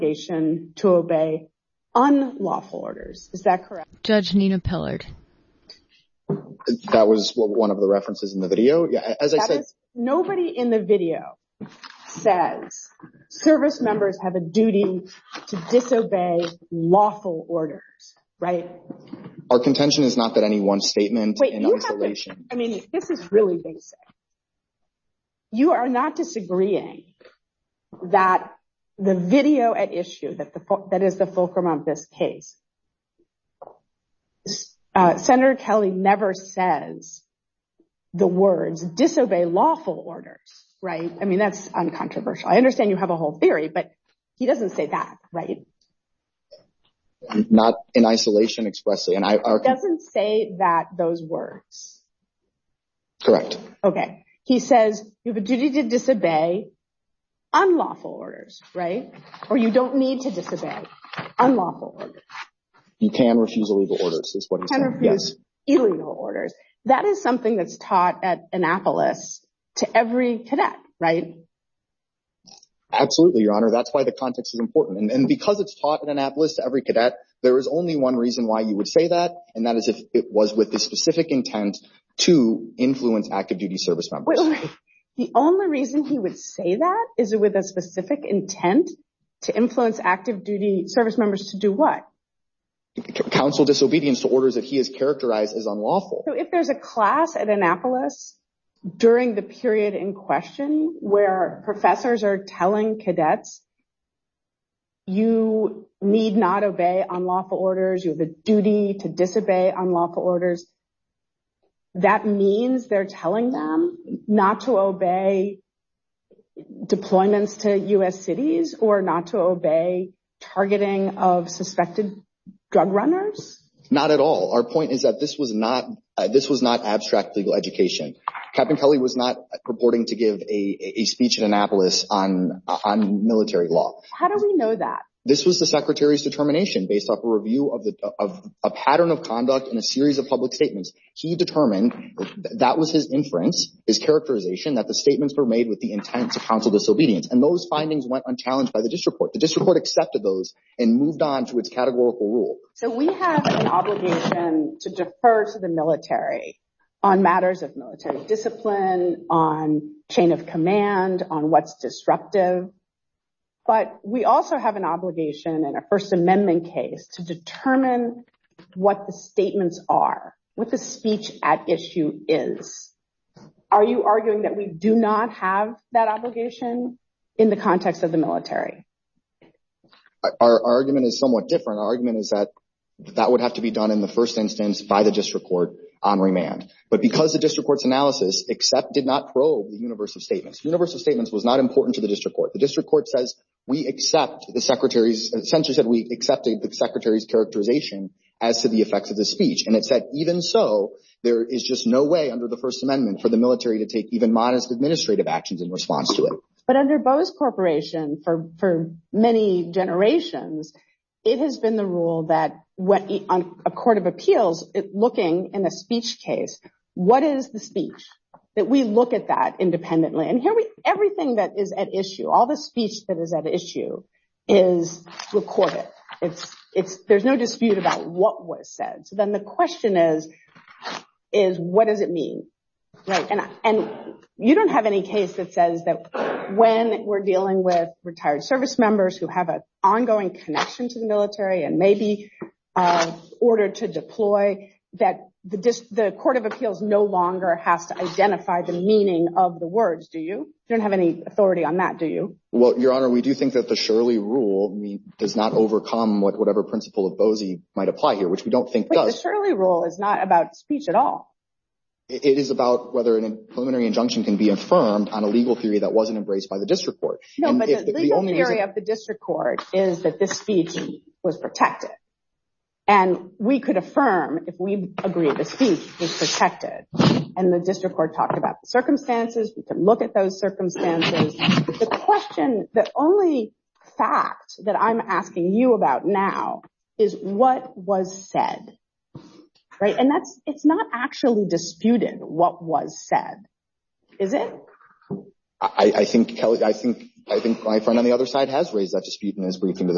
obligation to obey unlawful orders. Is that correct? Judge Nina Pillard. That was one of the references in the video. Yeah, as I said, nobody in the video says service members have a duty to disobey lawful orders, right? Our contention is not that any one statement in isolation. This is really basic. You are not disagreeing that the video at issue, that is the fulcrum of this case, Senator Kelly never says the words disobey lawful orders, right? That's uncontroversial. I understand you have a whole theory, but he doesn't say that, right? Not in isolation expressly. And He doesn't say those words. Correct. Okay. He says you have a duty to disobey unlawful orders, right? Or you don't need to disobey unlawful orders. You can refuse illegal orders, is what he's saying. Refuse illegal orders. That is something that's taught at Annapolis to every cadet, right? Absolutely, Your Honor. That's why the context is important. And because it's taught at Annapolis to every cadet, there is only one reason why you would say that, and that is if it was with the specific intent to influence active duty service members. Wait. The only reason he would say that is with a specific intent to influence active duty service members to do what? Counsel disobedience to orders that he has characterized as unlawful. So if there's a class at Annapolis during the period in question where professors are telling cadets, you need not obey unlawful orders, you have a duty to disobey unlawful orders, that means they're telling them not to obey deployments to U.S. cities or not to obey targeting of suspected drug runners? Not at all. Our point is that this was not abstract legal education. Captain Kelly was not purporting to give a speech at Annapolis on military law. How do we know that? This was the Secretary's determination based off a review of a pattern of conduct in a series of public statements. He determined that was his inference, his characterization, that the statements were made with the intent to counsel disobedience. And those findings went unchallenged by the district court. The district court accepted those and moved on to its categorical rule. So we have an obligation to defer to the military on matters of military discipline, on chain of command, on what's disruptive. But we also have an obligation in a First Amendment case to determine what the statements are, what the speech at issue is. Are you arguing that we do not have that obligation in the context of the military? Our argument is somewhat different. Our argument is that would have to be done in the first instance by the district court on remand. But because the district court's analysis did not probe the universe of statements. The universe of statements was not important to the district court. The district court says we accepted the Secretary's characterization as to the effects of the speech. And it said even so, there is just no way under the First Amendment for the military to take even modest administrative actions in response to it. But under Bose Corporation, for many generations, it has been the rule that when on a court of appeals, looking in a speech case, what is the speech? That we look at that independently. And here everything that is at issue, all the speech that is at issue is recorded. There's no dispute about what was said. So then the question is what does it mean? Right. And you don't have any case that says that when we're dealing with retired service members who have an ongoing connection to the military and may be ordered to deploy, that the Court of Appeals no longer has to identify the meaning of the words, do you? You don't have any authority on that, do you? Well, Your Honor, we do think that the Shirley rule does not overcome whatever principle of Bose might apply here, which we don't think does. The Shirley rule is not about speech at all. It is about whether a preliminary injunction can be affirmed on a legal theory that wasn't embraced by the district court. No, but the legal theory of the district court is that this speech was protected. And we could affirm if we agreed the speech was protected. And the district court talked about the circumstances. We can look at those circumstances. The only fact that I'm asking you about now is what was said. Right? And it's not actually disputed what was said. Is it? I think my friend on the other side has raised that dispute in his briefing to the